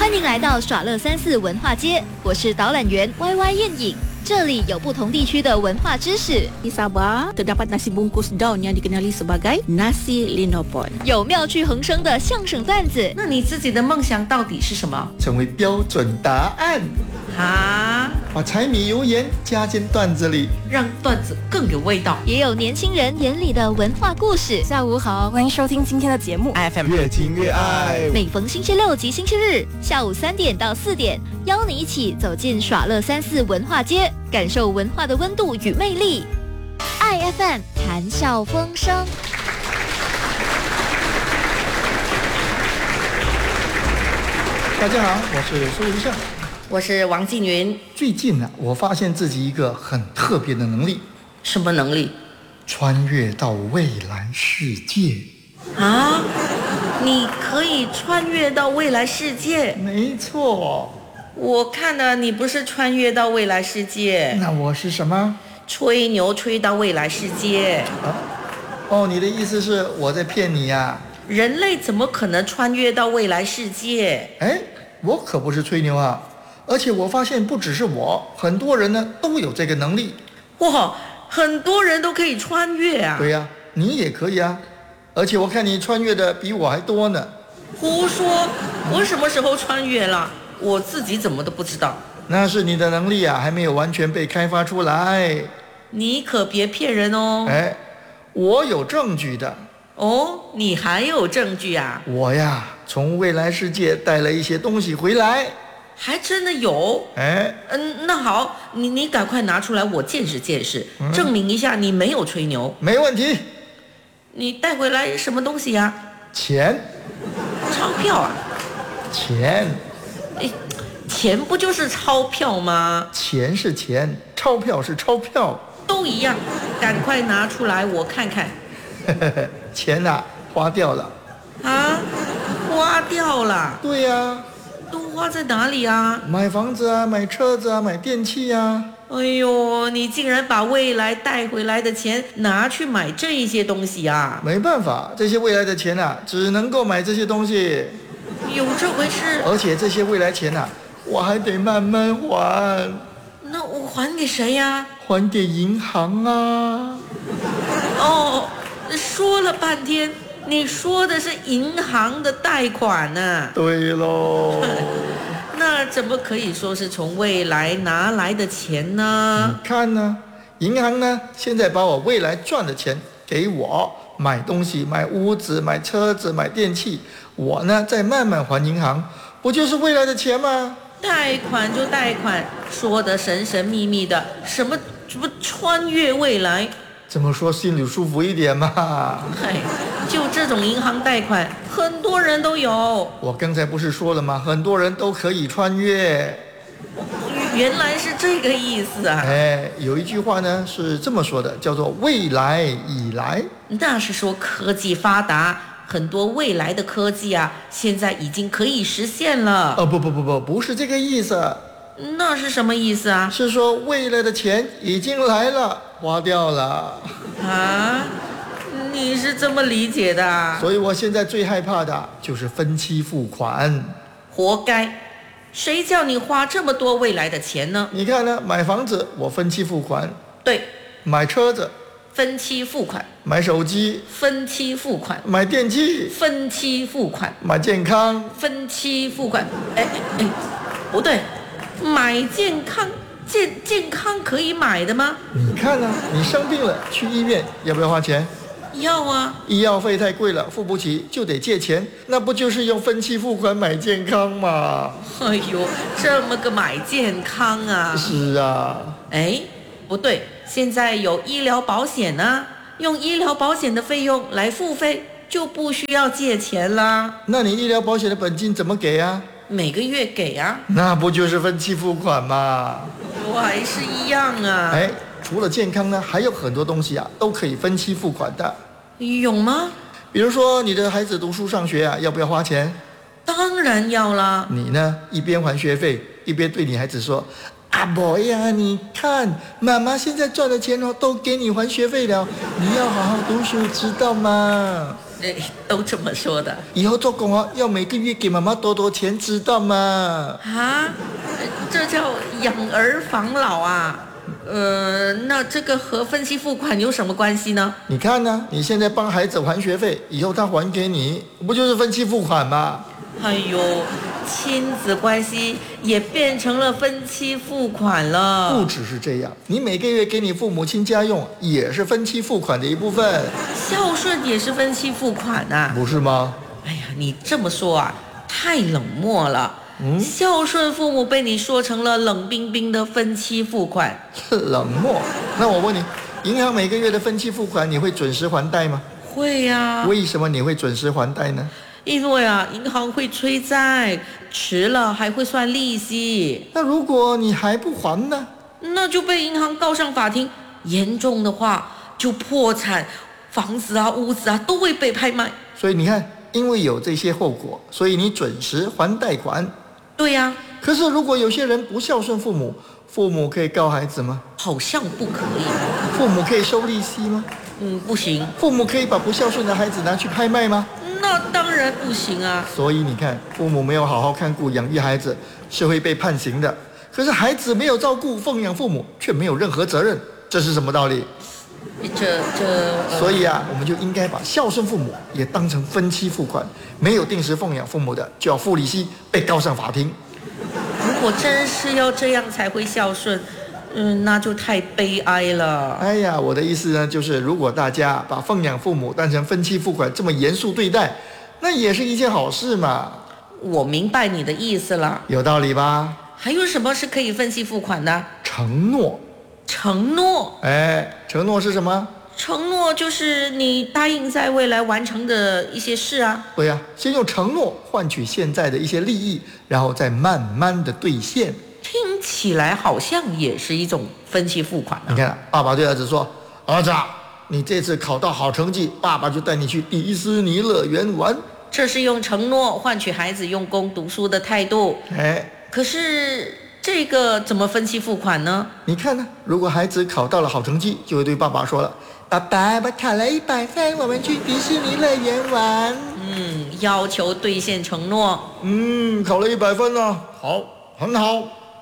欢迎来到耍乐34文化街，我是导览员 YY 燕影。这里有不同地区的文化知识。 Di Sabah terdapat nasi bungkus daun yang dikenali sebagai nasi linopon。 有妙趣横生的相声段子。 那你自己的梦想到底是什么？ 成为标准答案。 啊， 把柴米油盐加进段子里， 让段子更有味道。 也有年轻人眼里的文化故事。 下午好，欢迎收听今天的节目 FM 越听越爱。 每逢星期六及星期日下午3点到4点，邀你一起走进耍乐34文化街，感受文化的温度与魅力。爱 FM 谈笑风生。 大家好，我是苏云胜， 我是王静云。 最近呢，我发现自己一个很特别的能力。 什么能力？ 穿越到未来世界。 啊？你可以穿越到未来世界？ 没错。 我看了，你不是穿越到未来世界， 那我是什么？ 吹牛吹到未来世界。 哦，你的意思是我在骗你呀？ 人类怎么可能穿越到未来世界？ 哎，我可不是吹牛啊！而且我发现不只是我，很多人呢都有这个能力。 哇，很多人都可以穿越啊！ 对呀，你也可以啊！而且我看你穿越的比我还多呢。 胡说！我什么时候穿越了？我自己怎么都不知道。 那是你的能力啊，还没有完全被开发出来。 你可别骗人哦！ 哎，我有证据的。 哦，你还有证据啊？ 我呀，从未来世界带了一些东西回来。 还真的有？ 哎， 那好，你赶快拿出来，我见识见识，证明一下你没有吹牛。 没问题。 你带回来什么东西呀？ 钱。 钞票啊？ 钱。 哎，钱不就是钞票吗？ 钱是钱，钞票是钞票， 都一样。赶快拿出来，我看看。 钱啊，花掉了。 啊？花掉了？ 对呀。 都花在哪里啊？ 买房子啊，买车子啊，买电器啊。 哎呦，你竟然把未来带回来的钱拿去买这些东西啊？ 没办法，这些未来的钱啊，只能够买这些东西。 有这回事？ 而且这些未来钱啊，我还得慢慢还。 那我还给谁呀？ 还给银行啊。 哦，说了半天，你说的是银行的贷款呢？ 对喽。 那怎么可以说是从未来拿来的钱呢？ 你看呢，银行呢现在把我未来赚的钱给我买东西，买屋子，买车子，买电器，我呢再慢慢还银行，不就是未来的钱吗？ 贷款就贷款，说得神神秘秘的，什么穿越未来， 这么说心里舒服一点嘛。 嗨，就这种银行贷款，很多人都有。 我刚才不是说了吗？很多人都可以穿越。 原来是这个意思啊！ 哎，有一句话呢是这么说的，叫做未来已来。 那是说科技发达，很多未来的科技啊，现在已经可以实现了。 不是这个意思。 那是什么意思啊？ 是说未来的钱已经来了，花掉了。 啊？你是这么理解的啊？ 所以我现在最害怕的就是分期付款。 活该！谁叫你花这么多未来的钱呢？ 你看呢？买房子我分期付款。 对。 买车子分期付款。 买手机分期付款。 买电器分期付款。 买健康分期付款。哎，不对，买健康健康可以买的吗？ 你看呢？你生病了去医院要不要花钱？ 要啊。 医药费太贵了，付不起就得借钱，那不就是用分期付款买健康吗？ 哎呦，这么个买健康啊！ 是啊。 哎，不对，现在有医疗保险啊，用医疗保险的费用来付费，就不需要借钱啦。 那你医疗保险的本金怎么给啊？ 每个月给啊。 那不就是分期付款吗？ 我还是一样啊。 哎，除了健康呢，还有很多东西啊，都可以分期付款的。 有吗？ 比如说你的孩子读书上学啊，要不要花钱？ 当然要啦。 你呢，一边还学费，一边对你孩子说：“阿伯呀，你看，妈妈现在赚的钱哦，都给你还学费了，你要好好读书，知道吗？” 都这么说的以后做工啊，要每个月给妈妈多多钱，知道吗？ 啊？这叫养儿防老啊？那这个和分期付款有什么关系呢？ 你看呢、你现在帮孩子还学费，以后他还给你，不就是分期付款吗？ 哎呦，亲子关系也变成了分期付款了。 不只是这样，你每个月给你父母亲家用，也是分期付款的一部分， 孝顺也是分期付款啊。 不是吗？ 哎呀，你这么说啊，太冷漠了。孝顺父母被你说成了冷冰冰的分期付款。 冷漠。那我问你，银行每个月的分期付款，你会准时还贷吗？ 会呀、 为什么你会准时还贷呢？ 因为啊，银行会催债，迟了还会算利息， 那如果你还不还呢？ 那就被银行告上法庭，严重的话就破产，房子啊、屋子啊都会被拍卖。 所以你看，因为有这些后果，所以你准时还贷款。 对呀、 可是如果有些人不孝顺父母，父母可以告孩子吗？ 好像不可以。 父母可以收利息吗？ 不行， 父母可以把不孝顺的孩子拿去拍卖吗？ 那当然不行啊。 所以你看，父母没有好好看顾养育孩子，是会被判刑的。可是孩子没有照顾奉养父母，却没有任何责任，这是什么道理？所以啊，我们就应该把孝顺父母也当成分期付款，没有定时奉养父母的，就要付利息，被告上法庭。 如果真是要这样才会孝顺，那就太悲哀了。 哎呀，我的意思呢，就是如果大家把奉养父母当成分期付款这么严肃对待，那也是一件好事嘛。 我明白你的意思了。 有道理吧？ 还有什么是可以分期付款的？ 承诺。 承诺。 承诺是什么？ 承诺就是你答应在未来完成的一些事啊。 对呀，先用承诺换取现在的一些利益，然后再慢慢的兑现。 听起来好像也是一种分期付款啊。 你看，爸爸对儿子说：“儿子啊，你这次考到好成绩，爸爸就带你去迪士尼乐园玩。” 这是用承诺换取孩子用功读书的态度。可是这个怎么分期付款呢？ 你看呢，如果孩子考到了好成绩，就会对爸爸说了：“爸爸，我考了100分，我们去迪士尼乐园玩。” 要求兑现承诺。 考了100分了，好，很好。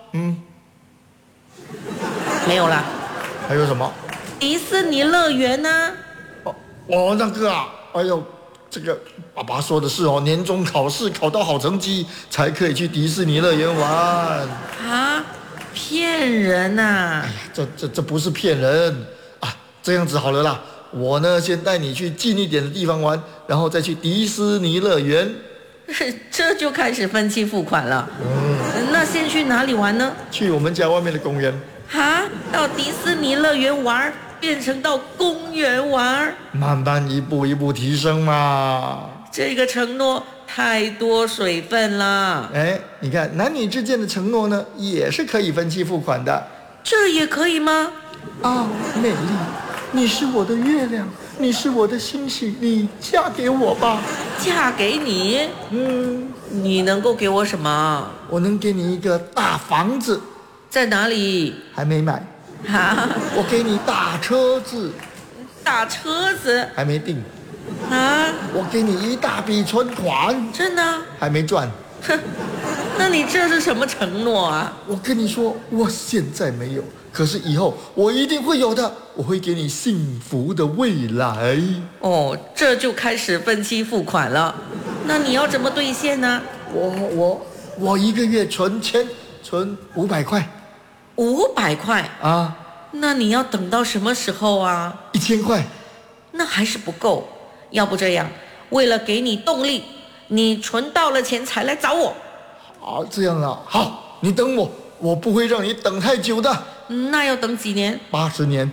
没有啦。 还有什么？ 迪士尼乐园呢？ 那个啊，哎呦，这个爸爸说的是哦，年终考试考到好成绩才可以去迪士尼乐园玩。 啊，骗人啊！ 这不是骗人啊！这样子好了啦，我呢先带你去近一点的地方玩，然后再去迪士尼乐园。 这就开始分期付款了。那先去哪里玩呢？ 去我们家外面的公园。 到迪士尼乐园玩，变成到公园玩， 慢慢一步一步提升嘛。 这个承诺太多水分了。 你看男女之间的承诺呢，也是可以分期付款的。 这也可以吗？ 美丽，你是我的月亮，你是我的星星，你嫁给我吧。 嫁给你？你能够给我什么？ 我能给你一个大房子。 在哪里？ 还没买。我给你大车子。 大车子？ 还没定。我给你一大笔存款。 真的？ 还没赚。 那你这是什么承诺啊？ 我跟你说，我现在没有，可是以后我一定会有的，我会给你幸福的未来。 这就开始分期付款了。那你要怎么兑现呢？ 我一个月存500块。 500块啊？ 那你要等到什么时候啊 ？1000块。 那还是不够。要不这样，为了给你动力，你存到了钱才来找我。 好，这样啊。好，你等我，我不会让你等太久的。 那要等几年 ？80年。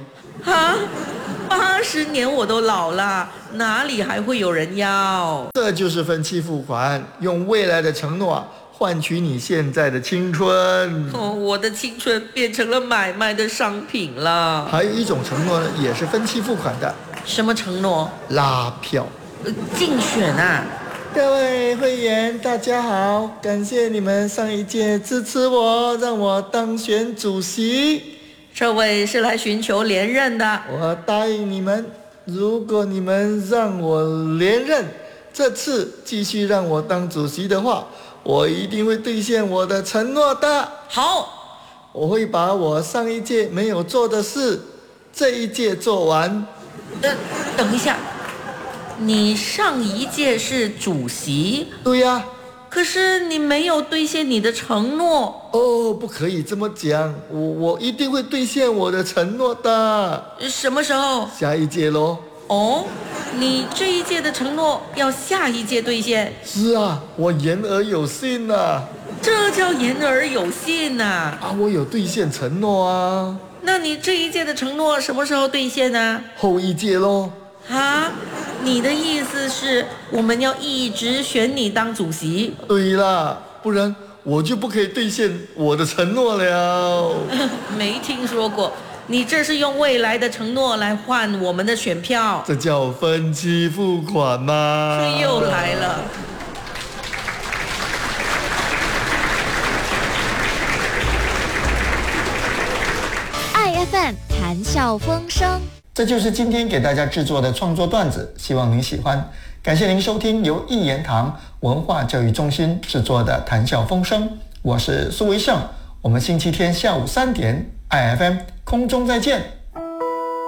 80年我都老了，哪里还会有人要？ 这就是分期付款，用未来的承诺换取你现在的青春。 我的青春变成了买卖的商品了。 还有一种承诺呢，也是分期付款的。 什么承诺？ 拉票。 竞选啊。 各位会员大家好，感谢你们上一届支持我，让我当选主席。 这位是来寻求连任的。 我答应你们， 如果你们让我连任，这次继续让我当主席的话，我一定会兑现我的承诺的。 好， 我会把我上一届没有做的事，这一届做完。 等一下，你上一届是主席， 对呀。 可是你没有兑现你的承诺。 哦，不可以这么讲，我一定会兑现我的承诺的。 什么时候？ 下一届咯。 哦，你这一届的承诺要下一届兑现。 是啊，我言而有信啊。 这叫言而有信啊！ 我有兑现承诺啊。 那你这一届的承诺什么时候兑现呢？ 后一届咯。 啊，你的意思是我们要一直选你当主席？ 对啦，不然我就不可以兑现我的承诺了。 没听说过，你这是用未来的承诺来换我们的选票， 这叫分期付款嘛。 这又来了。 iFM 谈笑风生， 这就是今天给大家制作的创作段子，希望您喜欢。感谢您收听由一言堂文化教育中心制作的谈笑风生，我是苏维盛，我们星期天下午3点 iFM 空中再见。